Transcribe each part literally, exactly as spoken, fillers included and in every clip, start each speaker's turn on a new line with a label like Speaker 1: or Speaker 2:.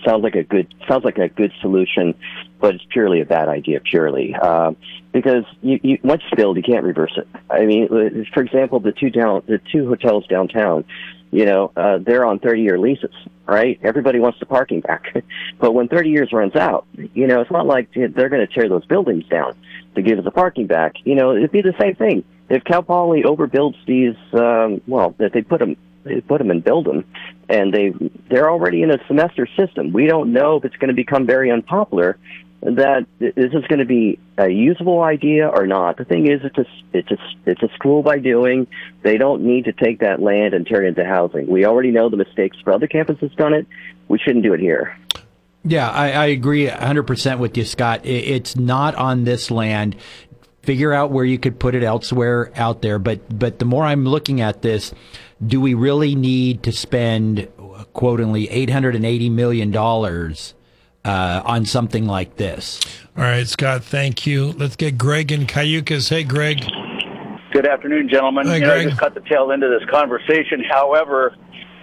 Speaker 1: sounds like a good sounds like a good solution, but it's purely a bad idea. Purely uh, because you, you once you build, you can't reverse it. I mean, for example, the two down the two hotels downtown, you know, uh, they're on thirty-year leases, right? Everybody wants the parking back, but when thirty years runs out, you know, it's not like they're going to tear those buildings down to give us the parking back. You know, it'd be the same thing if Cal Poly overbuilds these. Um, well, if they put them. They put them and build them, and they they're already in a semester system. We don't know if it's going to become very unpopular. That is this going to be a usable idea or not? The thing is, it's a it's a it's a school by doing. They don't need to take that land and turn it into housing. We already know the mistakes for other campuses done it. We shouldn't do it here.
Speaker 2: Yeah, I, I agree one hundred percent with you, Scott. It's not on this land. Figure out where you could put it elsewhere out there. But but the more I'm looking at this, do we really need to spend, quotingly, eight hundred eighty million dollars uh, on something like this?
Speaker 3: All right, Scott, thank you. Let's get Greg in Cayucas. Hey, Greg.
Speaker 4: Good afternoon, gentlemen.
Speaker 3: Hi,
Speaker 4: you know,
Speaker 3: Greg.
Speaker 4: I just cut the tail end of this conversation. However,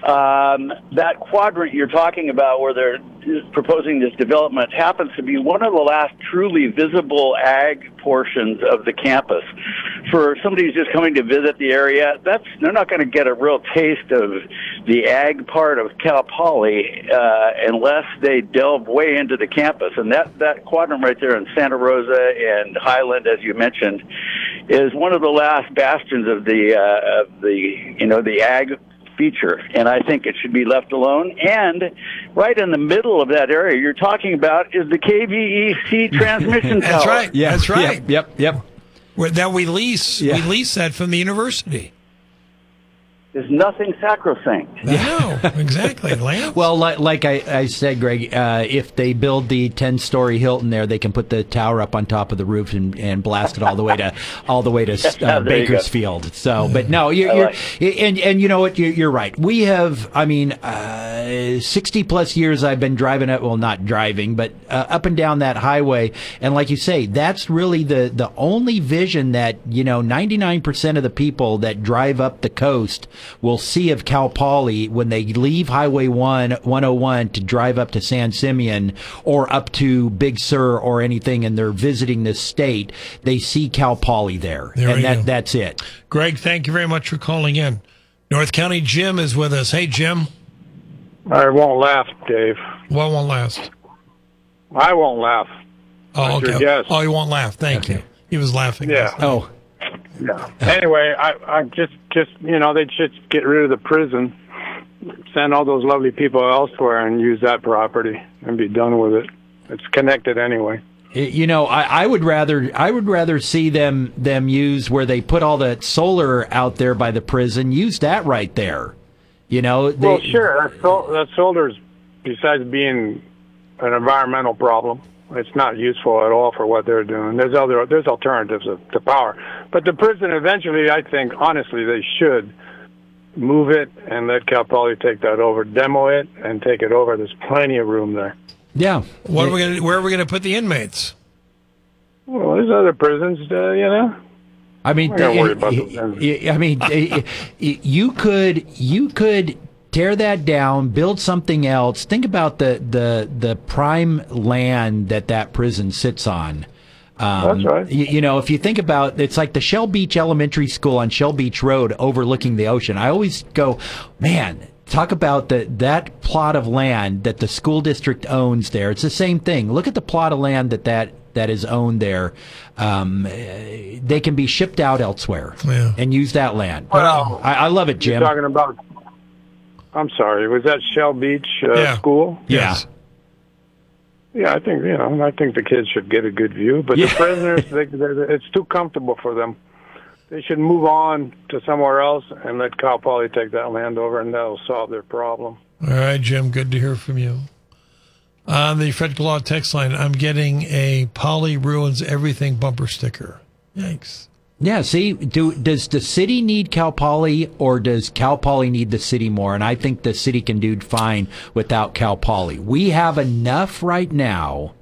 Speaker 4: um, that quadrant you're talking about where they're proposing this development happens to be one of the last truly visible ag portions of the campus. For somebody who's just coming to visit the area, that's they're not going to get a real taste of the ag part of Cal Poly uh, unless they delve way into the campus. And that, that quadrant right there in Santa Rosa and Highland, as you mentioned, is one of the last bastions of the uh, of the you know the ag feature, and I think it should be left alone. And right in the middle of that area you're talking about is the K V E C transmission tower.
Speaker 3: That's right.
Speaker 2: Yeah,
Speaker 3: That's right.
Speaker 2: Yep, yep. yep.
Speaker 3: Where, that we lease.
Speaker 2: Yeah.
Speaker 3: We lease that from the university.
Speaker 4: There's nothing sacrosanct.
Speaker 3: No, exactly. Lance?
Speaker 2: Well, like, like I, I said, Greg, uh, if they build the ten-story Hilton there, they can put the tower up on top of the roof and, and blast it all the way to all the way to uh, Bakersfield. So, but no, you're, you're like and and you know what? You're, you're right. We have, I mean, uh, sixty plus years I've been driving it. Well, not driving, but uh, up and down that highway. And like you say, that's really the the only vision that you know ninety-nine percent of the people that drive up the coast will see of Cal Poly when they leave Highway one, one oh one to drive up to San Simeon or up to Big Sur or anything, and they're visiting this state, they see Cal Poly there.
Speaker 3: There
Speaker 2: and that,
Speaker 3: go.
Speaker 2: that's it.
Speaker 3: Greg, thank you very much for calling in. North County Jim is with us. Hey, Jim.
Speaker 5: I won't laugh, Dave.
Speaker 3: What won't last?
Speaker 5: I won't laugh.
Speaker 3: Oh,
Speaker 5: That's your
Speaker 3: okay.
Speaker 5: guess.
Speaker 3: Oh, he won't laugh. Thank
Speaker 2: Okay.
Speaker 3: you. He was laughing.
Speaker 5: Yeah.
Speaker 2: Oh,
Speaker 5: Yeah. Anyway, I, I just, just you know, they should get rid of the prison, send all those lovely people elsewhere, and use that property and be done with it. It's connected anyway.
Speaker 2: you know, I, I would rather I would rather see them them use where they put all that solar out there by the prison. Use that right there. You know. They,
Speaker 5: Well, sure. That, sol- that solar's, besides being an environmental problem, it's not useful at all for what they're doing. There's other there's alternatives to, to power. But the prison eventually, I think, honestly, they should move it and let Cal Poly take that over, demo it, and take it over. There's plenty of room there.
Speaker 2: Yeah.
Speaker 3: What are we gonna, where are we going to put the inmates?
Speaker 5: Well, there's other prisons, uh, you know.
Speaker 2: I mean,
Speaker 5: I gotta worry about those.
Speaker 2: I mean, you could you could tear that down, build something else. Think about the the the prime land that that prison sits on. Um,
Speaker 5: That's right.
Speaker 2: You, you know, if you think about, it's like the Shell Beach Elementary School on Shell Beach Road overlooking the ocean. I always go, man, talk about the, that plot of land that the school district owns there. It's the same thing. Look at the plot of land that that, that is owned there. Um, they can be shipped out elsewhere
Speaker 3: Yeah.
Speaker 2: and use that land.
Speaker 5: Well,
Speaker 2: I, I love it, Jim.
Speaker 5: You're talking about, I'm sorry, was that Shell Beach uh,
Speaker 3: Yeah.
Speaker 5: school?
Speaker 3: Yes.
Speaker 5: Yeah, I think, you know, I think the kids should get a good view. But
Speaker 2: Yeah.
Speaker 5: the prisoners, they, they, it's too comfortable for them. They should move on to somewhere else and let Cal Poly take that land over, and that'll solve their problem.
Speaker 3: All right, Jim, good to hear from you. On the Fred Claw text line, I'm getting a Poly ruins everything bumper sticker. Yikes.
Speaker 2: Yeah, see, do does the city need Cal Poly or does Cal Poly need the city more? And I think the city can do fine without Cal Poly. We have enough right now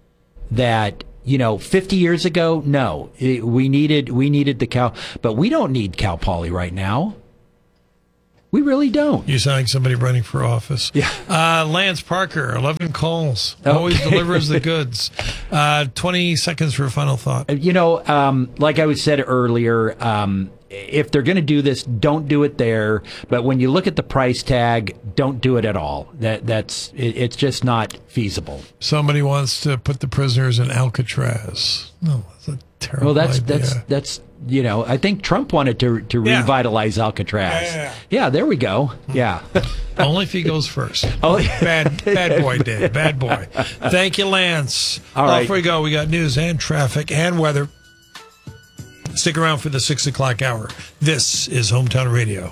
Speaker 2: that, you know, fifty years ago, no, it, we needed we needed the Cal, but we don't need Cal Poly right now. We really don't.
Speaker 3: You sound like somebody running for office.
Speaker 2: Yeah.
Speaker 3: Uh, Lance Parker, eleven calls.
Speaker 2: Okay.
Speaker 3: Always delivers the goods. Uh, twenty seconds for a final thought.
Speaker 2: You know, um, like I was said earlier, um, if they're going to do this, don't do it there. But when you look at the price tag, don't do it at all. That that's it, it's just not feasible.
Speaker 3: Somebody wants to put the prisoners in Alcatraz. No, that's a terrible
Speaker 2: Well, that's
Speaker 3: idea.
Speaker 2: that's that's you know, I think Trump wanted to to
Speaker 3: Yeah.
Speaker 2: revitalize Alcatraz.
Speaker 3: Yeah, yeah, yeah.
Speaker 2: Yeah, there we go. Yeah.
Speaker 3: Only if he goes first.
Speaker 2: Oh,
Speaker 3: bad, bad boy, Dave. Bad boy. Thank you, Lance.
Speaker 2: All right.
Speaker 3: Off we go. We got news and traffic and weather. Stick around for the six o'clock hour. This is Hometown Radio.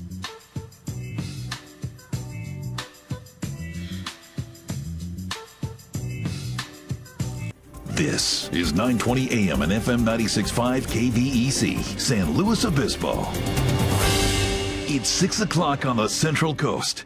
Speaker 6: This is nine twenty A M and F M ninety-six point five K V E C, San Luis Obispo. It's six o'clock on the Central Coast.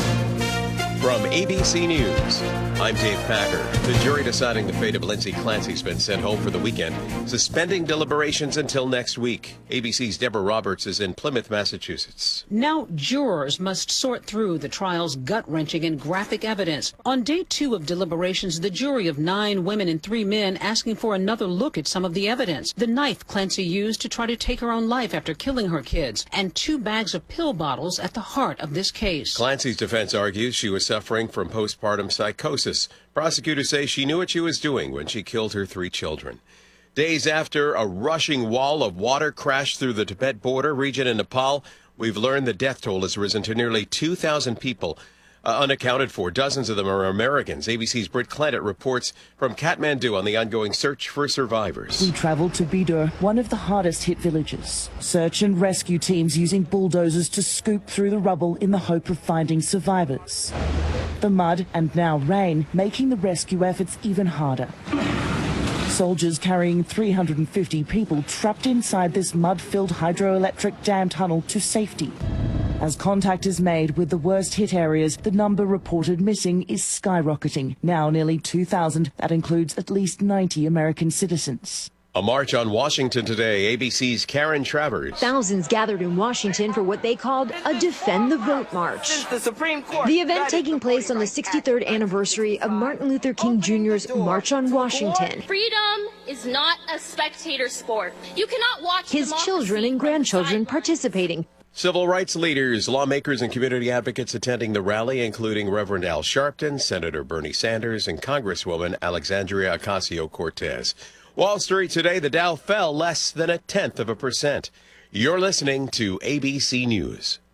Speaker 7: From A B C News, I'm Dave Packer. The jury deciding the fate of Lindsay Clancy's been sent home for the weekend, suspending deliberations until next week. A B C's Deborah Roberts is in Plymouth, Massachusetts.
Speaker 8: Now jurors must sort through the trial's gut-wrenching and graphic evidence. On day two of deliberations, the jury of nine women and three men asking for another look at some of the evidence. The knife Clancy used to try to take her own life after killing her kids, and two bags of pill bottles at the heart of this case.
Speaker 7: Clancy's defense argues she was suffering from postpartum psychosis. Prosecutors say she knew what she was doing when she killed her three children. Days after a rushing wall of water crashed through the Tibet border region in Nepal, we've learned the death toll has risen to nearly two thousand people, uh, unaccounted for. Dozens of them are Americans. A B C's Britt Clennett reports from Kathmandu on the ongoing search for survivors.
Speaker 9: We travelled to Bidur, one of the hardest hit villages. Search and rescue teams using bulldozers to scoop through the rubble in the hope of finding survivors. The mud and now rain making the rescue efforts even harder. Soldiers carrying three hundred fifty people trapped inside this mud-filled hydroelectric dam tunnel to safety. As contact is made with the worst hit areas, the number reported missing is skyrocketing. Now nearly two thousand. That includes at least ninety American citizens.
Speaker 7: A march on Washington today. A B C's Karen Travers.
Speaker 10: Thousands gathered in Washington for what they called a Defend the Vote March.
Speaker 11: The Supreme Court.
Speaker 10: The event taking place on the sixty-third anniversary of Martin Luther King Junior's March on Washington.
Speaker 12: Freedom is not a spectator sport. You cannot watch
Speaker 10: his children and grandchildren participating.
Speaker 7: Civil rights leaders, lawmakers, and community advocates attending the rally, including Reverend Al Sharpton, Senator Bernie Sanders, and Congresswoman Alexandria Ocasio-Cortez. Wall Street today, the Dow fell less than a tenth of a percent. You're listening to A B C News.